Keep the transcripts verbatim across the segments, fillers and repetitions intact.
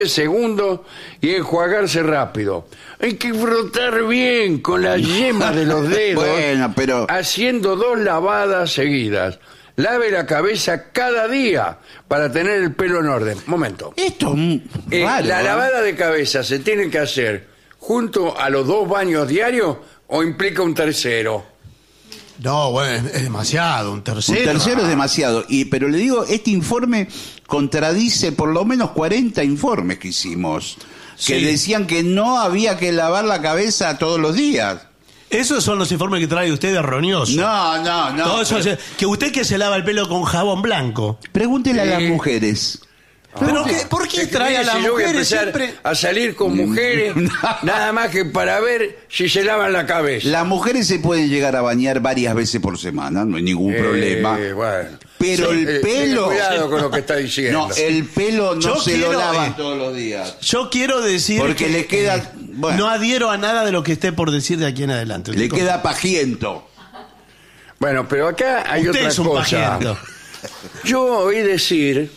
segundos y enjuagarse rápido. Hay que frotar bien con las yemas de los dedos, Bueno, pero- haciendo dos lavadas seguidas. Lave la cabeza cada día para tener el pelo en orden. Momento. Esto es muy Eh, raro, ¿La ¿eh? lavada de cabeza se tiene que hacer junto a los dos baños diarios o implica un tercero? No, bueno, es demasiado, un tercero. Un tercero es demasiado. Y, pero le digo, este informe contradice por lo menos cuarenta informes que hicimos, que Sí. decían que no había que lavar la cabeza todos los días. Esos son los informes que trae usted erróneos. No, no, no. Todo eso, pero- que usted que se lava el pelo con jabón blanco. Pregúntele a las Sí. mujeres. ¿Pero qué, por qué Se trae a cree las si yo voy a mujeres empezar siempre? a salir con mujeres nada más que para ver si se lavan la cabeza. Las mujeres se pueden llegar a bañar varias veces por semana, no hay ningún Eh, problema. bueno. Pero Sí, el eh, pelo... tenga cuidado con lo que está diciendo. No, el pelo no Yo se quiero, lo lavan eh, todos los días. Yo quiero decir Porque que, le queda- eh, bueno. no adhiero a nada de lo que esté por decir de aquí en adelante. Le Usted- queda pajiento. Bueno, pero acá hay Usted otra es un cosa. pajiento. Yo oí decir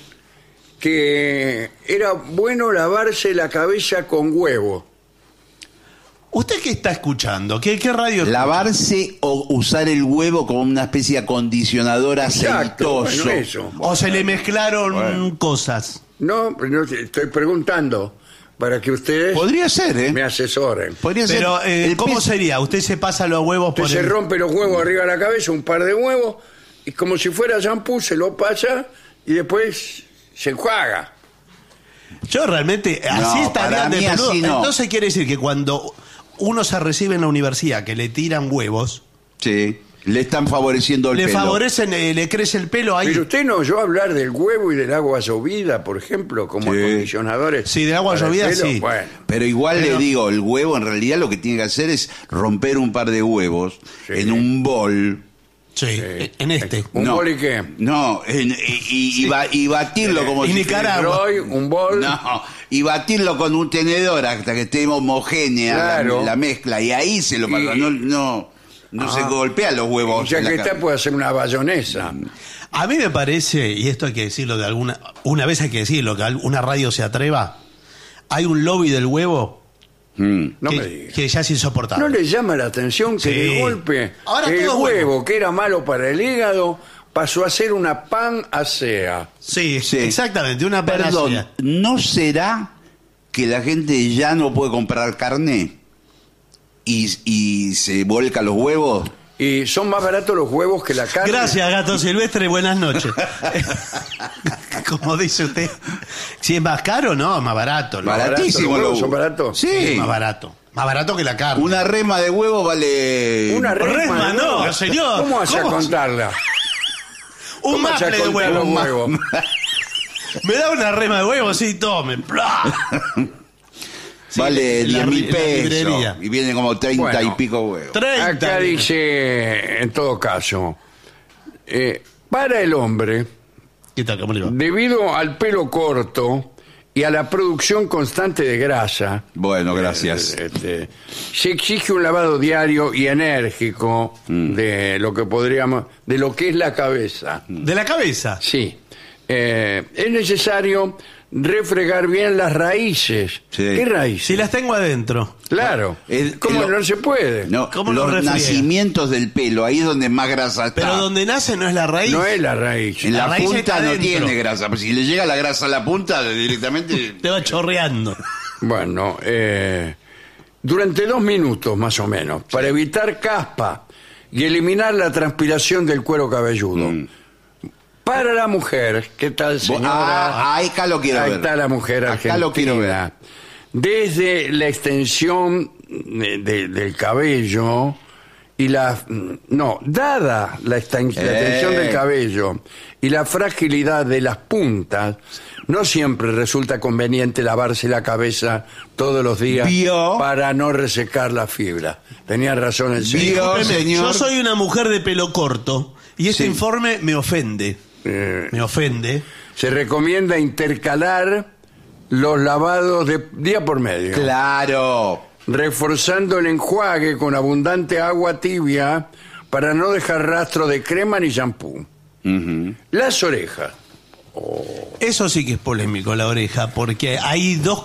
que era bueno lavarse la cabeza con huevo. ¿Usted qué está escuchando? ¿Qué, qué radio? Lavarse o usar el huevo como una especie de acondicionador Exacto, aceitoso. bueno, eso. ¿O se le mezclaron Bueno. cosas? No, pero no te- estoy preguntando para que ustedes Podría ser, ¿eh? me asesoren. Podría Pero, ser. eh, El ¿cómo pez- sería? Usted se pasa los huevos Usted por se el... rompe los huevos arriba de la cabeza, un par de huevos, y como si fuera shampoo, se lo pasa y después se enjuaga. Yo realmente, así No, estaría para de mí peludo. así no. Entonces quiere decir que cuando uno se recibe en la universidad, que le tiran huevos, Sí, le están favoreciendo el le pelo. favorecen, eh, le crece el pelo ahí. Pero usted no oyó hablar del huevo y del agua llovida, por ejemplo, como Sí. acondicionadores. Sí, del agua para el llovida, pelo. sí. Bueno, Pero igual Pero- le digo, el huevo en realidad lo que tiene que hacer es romper un par de huevos Sí. en un bol. Sí, en este. ¿Un no, bol y qué? No, en- y, y- y ba- y batirlo como Y si Nicaragua. Roy, un bol. No, y batirlo con un tenedor hasta que esté homogénea la- Claro. la, mezcla y ahí se lo pasa. Y- No, no, no se Ah. golpean los huevos. Ya en la que cara. está, puede hacer una bayonesa. A mí me parece, y esto hay que decirlo de alguna, una vez hay que decirlo, que una radio se atreva, hay un lobby del huevo Mm. No que, me diga. que ya es insoportable. ¿No le llama la atención que Sí. de golpe Ahora el todo huevo, bueno. que era malo para el hígado, pasó a ser una panacea? Sí, Sí. exactamente, una Perdón, panacea. ¿no será que la gente ya no puede comprar carne y, y se vuelca los huevos? Y son más baratos los huevos que la carne. Gracias, Gato Silvestre, buenas noches. Como dice usted, si es más caro, no, más barato. ¿no? Barato, Baratísimo ¿los huevos los son baratos? Sí, Más barato. Más barato que la carne. una rema de huevo vale... Una resma, Resma, no, señor. ¿Cómo vas a ¿Cómo? contarla? Un ¿Cómo vas a maple de contar huevo. los huevos? Me da una rema de huevo, sí, tome. ¡Plá! Sí, vale en la diez mil ri- en la librería. pesos y vienen como treinta Bueno. y pico huevos. treinta. Acá dice, en todo caso, eh, para el hombre, ¿Qué tal, cómo le va? debido al pelo corto y a la producción constante de grasa, Bueno, gracias. eh, este, se exige un lavado diario y enérgico Mm. de lo que podríamos, de lo que es la cabeza. De la cabeza. Sí, Eh, es necesario refregar bien las raíces. Sí. ¿Qué raíces? Si las tengo adentro. Claro. El- ¿Cómo lo- no se puede? No, ¿Cómo lo los refriega? nacimientos del pelo, ahí es donde más grasa está. Pero donde nace no es la raíz. No es la raíz. En la, la raíz punta está no adentro. tiene grasa, pero si le llega la grasa a la punta, directamente... Te va chorreando. Bueno, eh, durante dos minutos más o menos, para evitar caspa y eliminar la transpiración del cuero cabelludo. Mm. Para la mujer, ¿qué tal, señora? Ah, ahí acá lo quiero Ahí ver. está la mujer argentina. Acá lo quiero ver. Desde la extensión de- de- del cabello y la... No, dada la, exten- la Eh. extensión del cabello y la fragilidad de las puntas, no siempre resulta conveniente lavarse la cabeza todos los días ¿Vio? para no resecar la fibra. Tenía razón el señor. ¿Vio? Discúlpeme, señor. Yo soy una mujer de pelo corto y este Sí. informe me ofende. Eh, Me ofende. se recomienda intercalar los lavados de día por medio. Claro. Reforzando el enjuague con abundante agua tibia para no dejar rastro de crema ni shampoo. Ujú. Las orejas. Eso sí que es polémico, la oreja, porque hay dos